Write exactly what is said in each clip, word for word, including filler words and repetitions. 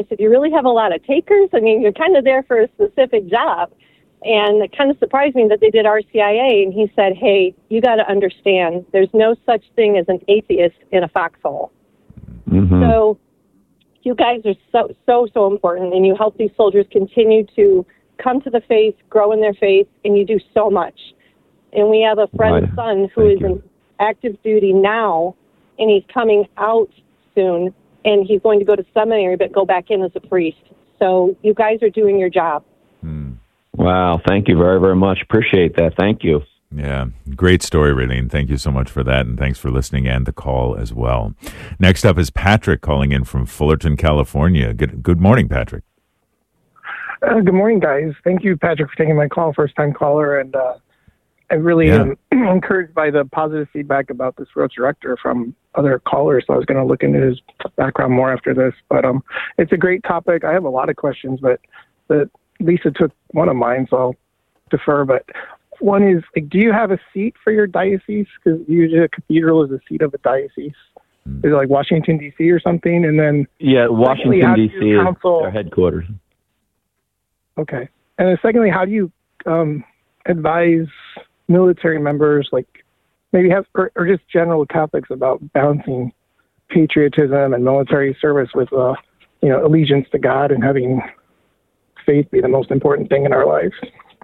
I said, you really have a lot of takers? I mean, you're kind of there for a specific job. And it kind of surprised me that they did R C I A. And he said, hey, you got to understand, there's no such thing as an atheist in a foxhole. Mm-hmm. So you guys are so, so, so important. And you help these soldiers continue to come to the faith, grow in their faith, and you do so much. And we have a friend's right. son who Thank is you. in active duty now, and he's coming out soon, and he's going to go to seminary but go back in as a priest. So you guys are doing your job. Hmm. Wow, thank you very, very much. Appreciate that. Thank you. Yeah, great story, Raylene. Thank you so much for that, and thanks for listening and the call as well. Next up is Patrick calling in from Fullerton, California. Good, good morning, Patrick. Uh, good morning, guys. Thank you, Patrick, for taking my call, first-time caller, and uh, I really yeah. am encouraged by the positive feedback about this road director from other callers, so I was going to look into his background more after this, but um, it's a great topic. I have a lot of questions, but the, Lisa took one of mine, so I'll defer, but one is, like, do you have a seat for your diocese? Because usually a cathedral is a seat of a diocese. Mm. Is it like Washington, D C or something? And then Yeah, Washington, D C is counsel... their headquarters. Okay. And then secondly, how do you um, advise military members, like maybe have, or, or just general Catholics, about balancing patriotism and military service with, uh, you know, allegiance to God and having faith be the most important thing in our lives?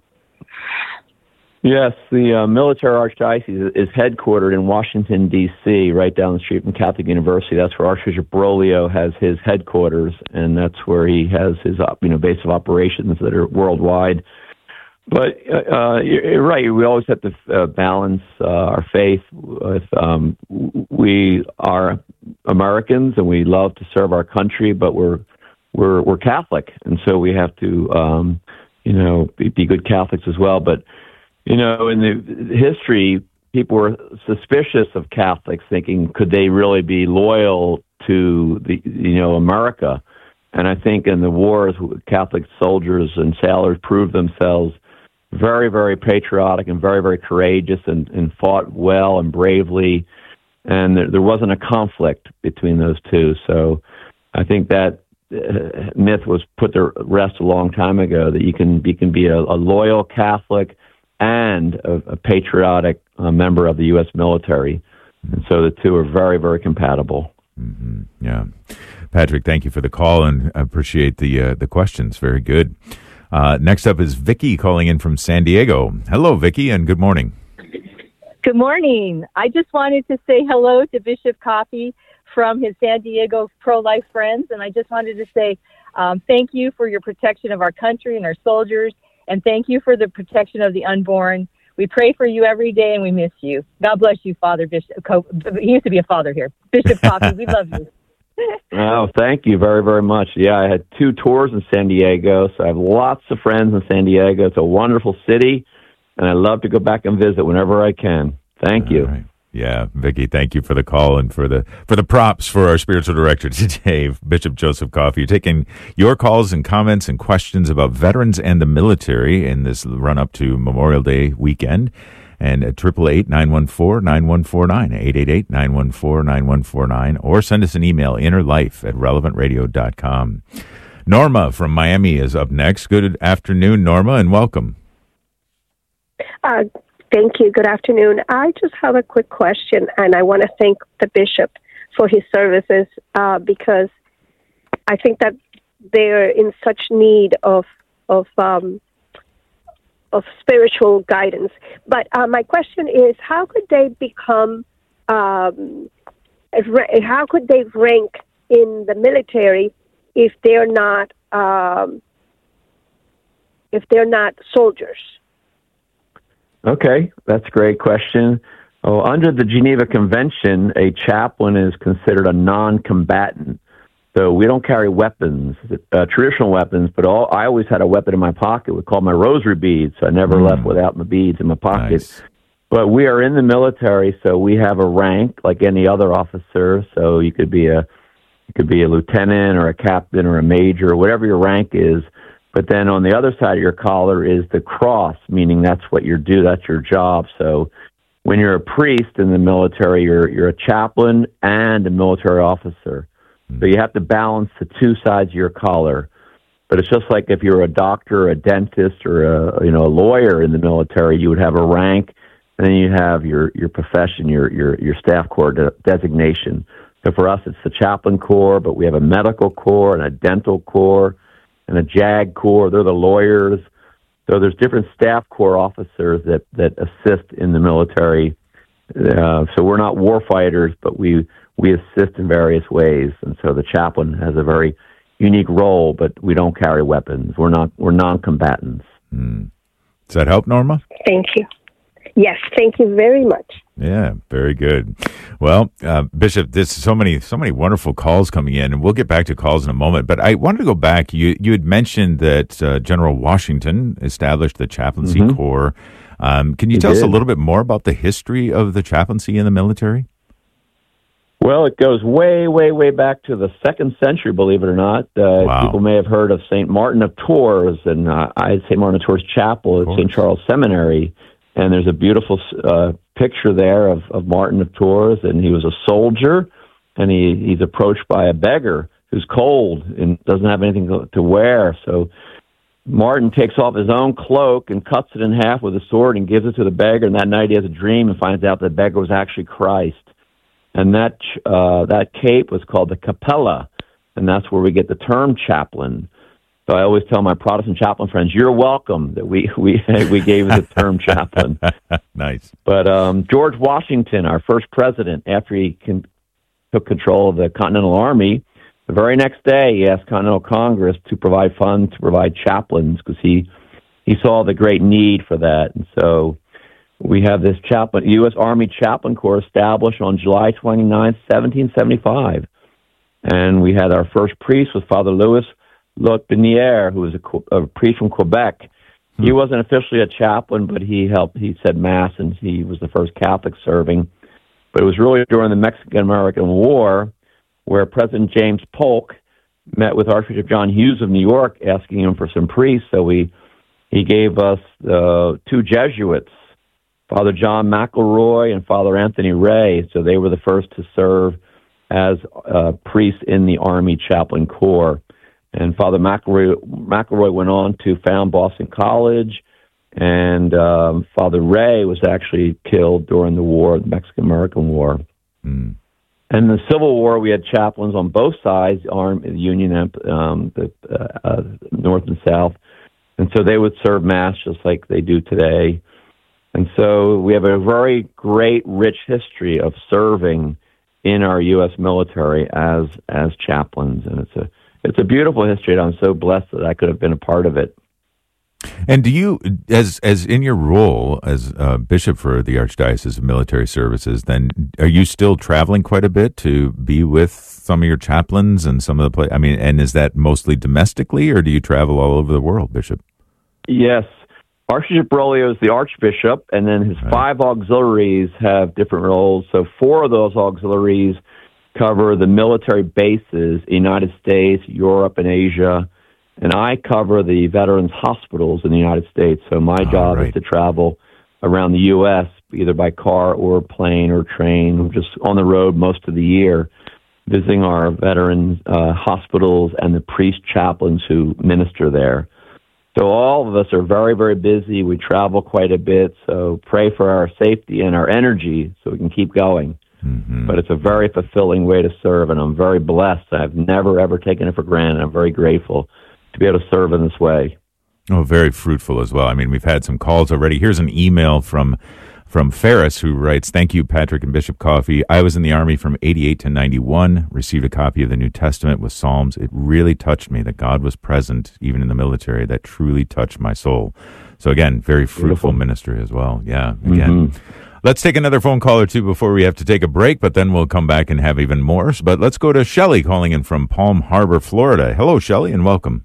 Yes, the uh, military archdiocese is headquartered in Washington, D C, right down the street from Catholic University. That's where Archbishop Broglio has his headquarters, and that's where he has his you know base of operations that are worldwide. But uh, you're right, we always have to uh, balance uh, our faith with, um, we are Americans and we love to serve our country, but we're we're we're Catholic, and so we have to um, you know be, be good Catholics as well. But you know, in the history, people were suspicious of Catholics, thinking, could they really be loyal to the, you know, America? And I think in the wars, Catholic soldiers and sailors proved themselves very, very patriotic and very, very courageous, and, and fought well and bravely. And there, there wasn't a conflict between those two. So I think that uh, myth was put to rest a long time ago, that you can, you can be a, a loyal Catholic and a, a patriotic uh, member of the U S military. And so the two are very, very compatible. Mm-hmm. Yeah. Patrick, thank you for the call, and I appreciate the uh, the questions. Very good. Uh, next up is Vicky calling in from San Diego. Hello, Vicky, and good morning. Good morning. I just wanted to say hello to Bishop Coffey from his San Diego pro-life friends, and I just wanted to say um, thank you for your protection of our country and our soldiers. And thank you for the protection of the unborn. We pray for you every day, and we miss you. God bless you, Father Bishop. He used to be a father here. Bishop Coffey, we love you. Oh, thank you very, very much. Yeah, I had two tours in San Diego, so I have lots of friends in San Diego. It's a wonderful city, and I love to go back and visit whenever I can. Thank All you. Right. Yeah, Vicky, thank you for the call and for the for the props for our spiritual director today, Bishop Joseph Coffey. You're taking your calls and comments and questions about veterans and the military in this run-up to Memorial Day weekend. And at eight eight eight, nine one four, nine one four nine, eight eight eight, nine one four, nine one four nine, or send us an email, innerlife at relevant radio dot com. Norma from Miami is up next. Good afternoon, Norma, and welcome. Uh Thank you. Good afternoon. I just have a quick question, and I want to thank the bishop for his services uh, because I think that they're in such need of of um, of spiritual guidance. But uh, my question is, how could they become? Um, how could they rank in the military if they're not um, if they're not soldiers? Okay, that's a great question. Oh, under the Geneva Convention, a chaplain is considered a non-combatant. So we don't carry weapons, uh, traditional weapons, but all, I always had a weapon in my pocket. We called my rosary beads. So I never mm. left without my beads in my pocket. Nice. But we are in the military, so we have a rank like any other officer. So you could be a you could be a lieutenant or a captain or a major or whatever your rank is. But then on the other side of your collar is the cross, meaning that's what you do, that's your job. So when you're a priest in the military, you're you're a chaplain and a military officer. So you have to balance the two sides of your collar. But it's just like if you're a doctor, a dentist, or a you know a lawyer in the military, you would have a rank, and then you have your, your profession, your your your staff corps de- designation. So for us, it's the chaplain corps, but we have a medical corps and a dental corps and a JAG corps. They're the lawyers. So there's different staff corps officers that, that assist in the military. Uh, so we're not war fighters, but we we assist in various ways. And so the chaplain has a very unique role, but we don't carry weapons. We're not we're non-combatants. Mm. Does that help, Norma? Thank you. Yes, thank you very much. Yeah, very good. Well, uh, Bishop, there's so many so many wonderful calls coming in, and we'll get back to calls in a moment. But I wanted to go back. You you had mentioned that uh, General Washington established the Chaplaincy mm-hmm. Corps. Um, can you he tell did. us a little bit more about the history of the chaplaincy in the military? Well, it goes way, way, way back to the second century, believe it or not. Uh, wow. People may have heard of Saint Martin of Tours, and uh, I Saint Martin of Tours Chapel at Saint Charles Seminary. And there's a beautiful uh, picture there of, of Martin of Tours, and he was a soldier, and he, he's approached by a beggar who's cold and doesn't have anything to, to wear. So Martin takes off his own cloak and cuts it in half with a sword and gives it to the beggar, and that night he has a dream and finds out the beggar was actually Christ. And that uh, that cape was called the capella, and that's where we get the term chaplain. So I always tell my Protestant chaplain friends, "You're welcome that we we we gave the term chaplain." Nice. But um, George Washington, our first president, after he con- took control of the Continental Army, the very next day he asked Continental Congress to provide funds to provide chaplains because he he saw the great need for that, and so. We have this chaplain, U S Army Chaplain Corps established on July twenty-ninth, seventeen seventy-five. And we had our first priest was Father Louis Lotbiniere, who was a, a priest from Quebec. Hmm. He wasn't officially a chaplain, but he helped, he said Mass, and he was the first Catholic serving. But it was really during the Mexican-American War where President James Polk met with Archbishop John Hughes of New York asking him for some priests. So we, he gave us uh, two Jesuits, Father John McElroy and Father Anthony Ray, so they were the first to serve as uh, priests in the Army Chaplain Corps. And Father McElroy, McElroy went on to found Boston College, and um, Father Ray was actually killed during the war, the Mexican-American War. Mm. And in the Civil War, we had chaplains on both sides, Army, the Union, um, the uh, uh, North and South, and so they would serve Mass just like they do today. And so we have a very great, rich history of serving in our U S military as as chaplains, and it's a it's a beautiful history, and I'm so blessed that I could have been a part of it. And do you, as as in your role as uh, bishop for the Archdiocese of Military Services, then are you still traveling quite a bit to be with some of your chaplains and some of the play? I mean, and is that mostly domestically, or do you travel all over the world, Bishop? Yes. Archbishop Broglio is the Archbishop, and then his right. five auxiliaries have different roles. So four of those auxiliaries cover the military bases in the United States, Europe, and Asia, and I cover the veterans hospitals in the United States. So my oh, job right. is to travel around the U S, either by car or plane or train, or just on the road most of the year, visiting our veterans uh, hospitals and the priest chaplains who minister there. So all of us are very, very busy. We travel quite a bit, so pray for our safety and our energy so we can keep going. Mm-hmm. But it's a very fulfilling way to serve, and I'm very blessed. I've never, ever taken it for granted. I'm very grateful to be able to serve in this way. Oh, very fruitful as well. I mean, we've had some calls already. Here's an email from from Ferris, who writes, "Thank you, Patrick and Bishop Coffey. I was in the Army from eighty-eight to ninety-one, received a copy of the New Testament with Psalms. It really touched me that God was present, even in the military. That truly touched my soul." So again, very fruitful Beautiful. ministry as well. Yeah, again. Mm-hmm. Let's take another phone call or two before we have to take a break, but then we'll come back and have even more. But let's go to Shelley calling in from Palm Harbor, Florida. Hello, Shelley, and welcome.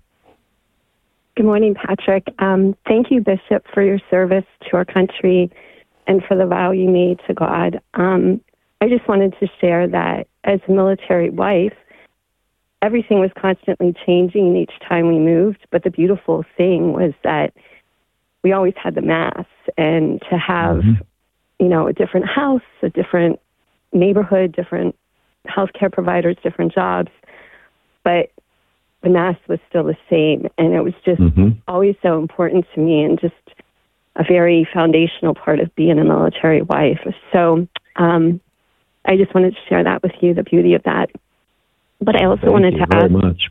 Good morning, Patrick. Um, thank you, Bishop, for your service to our country and for the vow you made to God. Um, I just wanted to share that as a military wife, everything was constantly changing each time we moved, but the beautiful thing was that we always had the Mass, and to have, mm-hmm. you know, a different house, a different neighborhood, different healthcare providers, different jobs, but the Mass was still the same. And it was just mm-hmm. always so important to me and just a very foundational part of being a military wife. So um, I just wanted to share that with you, the beauty of that. But I also Thank wanted you to very ask... much.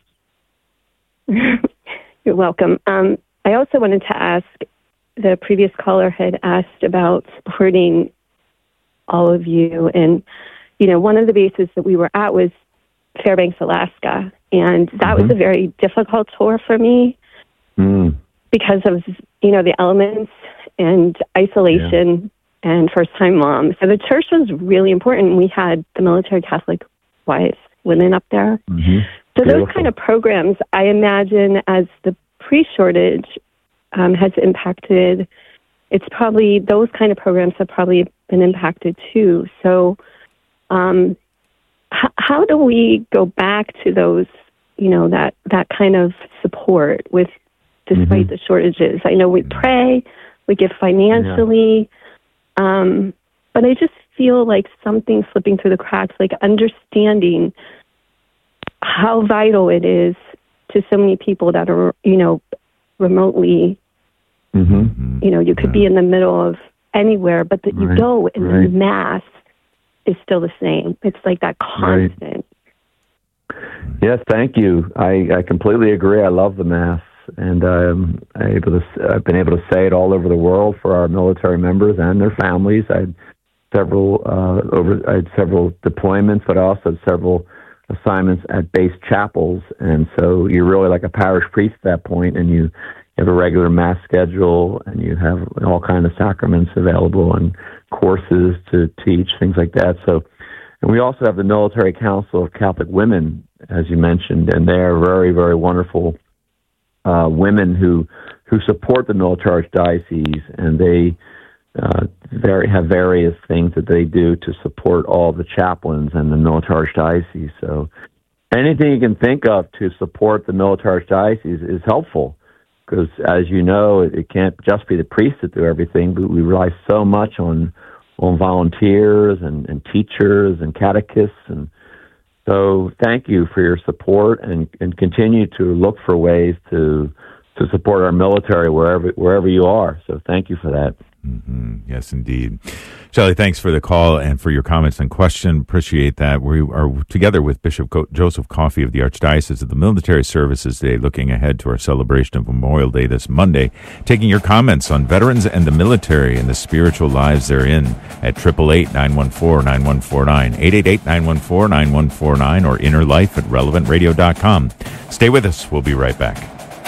You're welcome. Um, I also wanted to ask, the previous caller had asked about supporting all of you. And, you know, one of the bases that we were at was Fairbanks, Alaska. And that mm-hmm. was a very difficult tour for me mm. because of, you know, the elements and isolation yeah. and first-time mom. So the church was really important. We had the military Catholic wives, women up there. Mm-hmm. So Beautiful. Those kind of programs, I imagine, as the pre-shortage um, has impacted, it's probably, those kind of programs have probably been impacted too. So um, h- how do we go back to those, you know, that, that kind of support with, despite mm-hmm. the shortages? I know we pray, we give financially, yeah. um, but I just feel like something's slipping through the cracks, like understanding how vital it is to so many people that are, you know, remotely, mm-hmm. you know, you could yeah. be in the middle of anywhere, but that right. you go and right. the Mass is still the same. It's like that constant. Right. Yes, thank you. I, I completely agree. I love the Mass, and um, I able to, I've been able to say it all over the world for our military members and their families. I had several uh, over. I had several deployments, but I also had several assignments at base chapels, and so you're really like a parish priest at that point, and you have a regular Mass schedule, and you have all kinds of sacraments available and courses to teach, things like that. So, and we also have the Military Council of Catholic Women, as you mentioned, and they are very, very wonderful uh, women who who support the military archdiocese, and they Uh, very have various things that they do to support all the chaplains and the military archdiocese. So anything you can think of to support the military archdiocese is helpful, because as you know, it, it can't just be the priests that do everything, but we rely so much on on volunteers and, and teachers and catechists. And so thank you for your support, and, and continue to look for ways to to support our military wherever wherever you are. So thank you for that. Mm-hmm. Yes, indeed. Shelley, thanks for the call and for your comments and question. Appreciate that. We are together with Bishop Co- Joseph Coffey of the Archdiocese of the Military Services Day, looking ahead to our celebration of Memorial Day this Monday, taking your comments on veterans and the military and the spiritual lives they're in at eight eight eight, nine one four, nine one four nine, eight eight eight, nine one four, nine one four nine, or inner life at relevant radio dot com. Stay with us. We'll be right back.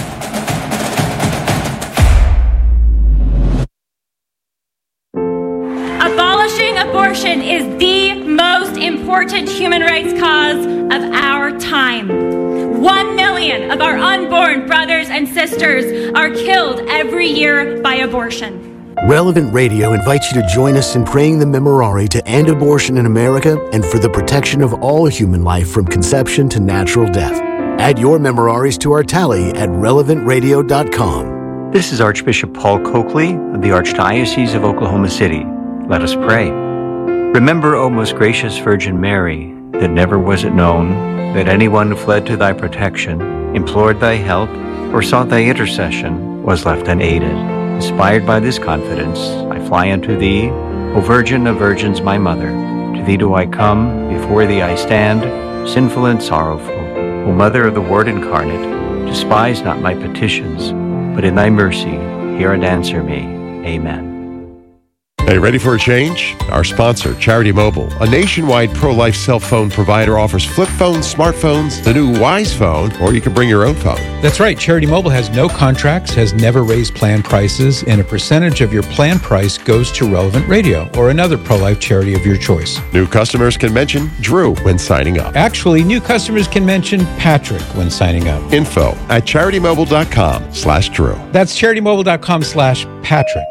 Abortion is the most important human rights cause of our time. One million of our unborn brothers and sisters are killed every year by abortion. Relevant Radio invites you to join us in praying the Memorare to end abortion in America and for the protection of all human life from conception to natural death. Add your Memoraries to our tally at relevant radio dot com. This is Archbishop Paul Coakley of the Archdiocese of Oklahoma City. Let us pray. Remember, O most gracious Virgin Mary, that never was it known that anyone who fled to thy protection, implored thy help, or sought thy intercession was left unaided. Inspired by this confidence, I fly unto thee, O Virgin of Virgins, my Mother. To thee do I come, before thee I stand, sinful and sorrowful. O Mother of the Word incarnate, despise not my petitions, but in thy mercy hear and answer me. Amen. Hey, ready for a change? Our sponsor, Charity Mobile, a nationwide pro-life cell phone provider, offers flip phones, smartphones, the new Wise Phone, or you can bring your own phone. That's right. Charity Mobile has no contracts, has never raised plan prices, and a percentage of your plan price goes to Relevant Radio or another pro-life charity of your choice. New customers can mention Drew when signing up. Actually, new customers can mention Patrick when signing up. Info at charitymobile.com slash Drew. That's charitymobile.com slash Patrick.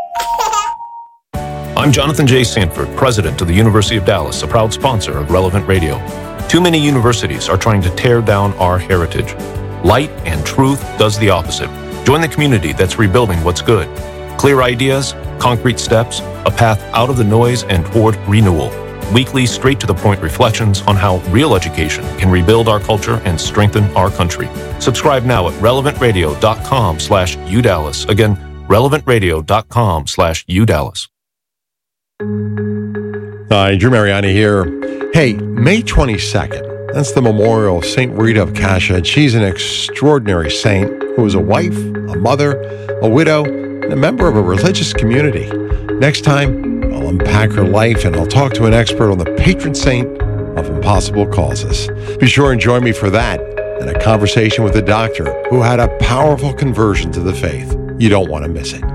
I'm Jonathan J. Sanford, president of the University of Dallas, a proud sponsor of Relevant Radio. Too many universities are trying to tear down our heritage. Light and truth does the opposite. Join the community that's rebuilding what's good. Clear ideas, concrete steps, a path out of the noise and toward renewal. weekly, straight-to-the-point reflections on how real education can rebuild our culture and strengthen our country. Subscribe now at relevant radio dot com slash U Dallas. Again, relevant radio dot com slash U Dallas. Hi, Drew Mariani here. Hey, May twenty-second, that's the memorial of Saint Rita of Cascia, and she's an extraordinary saint who was a wife, a mother, a widow, and a member of a religious community. Next time, I'll unpack her life and I'll talk to an expert on the patron saint of impossible causes. Be sure and join me for that and a conversation with a doctor who had a powerful conversion to the faith. You don't want to miss it.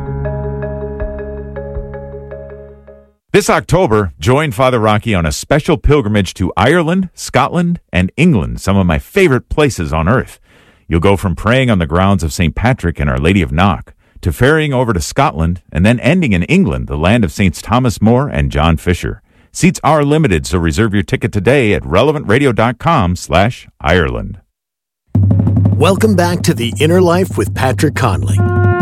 This October, join Father Rocky on a special pilgrimage to Ireland, Scotland, and England, some of my favorite places on earth. You'll go from praying on the grounds of Saint Patrick and Our Lady of Knock to ferrying over to Scotland and then ending in England, the land of Saints Thomas More and John Fisher. Seats are limited, so reserve your ticket today at relevant radio dot com slash Ireland. Welcome back to The Inner Life with Patrick Conley.